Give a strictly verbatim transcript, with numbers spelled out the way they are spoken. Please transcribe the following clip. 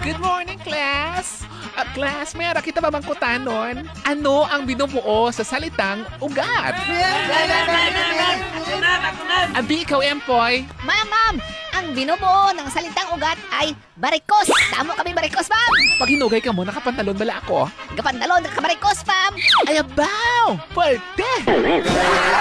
Good morning, class! Uh, class, may ara kita mamangkutanon. Ano ang binubuo sa salitang ugat? Abi, ikaw, Empoy. Ma'am, ma'am, ang binubuo ng salitang ugat ay barikos. Tamo kami barikos, ma'am. Pag hinugay ka mo, nakapantalon bala ako. Gapantalon ka barikos, ma'am. Ay, abaw! Pwede!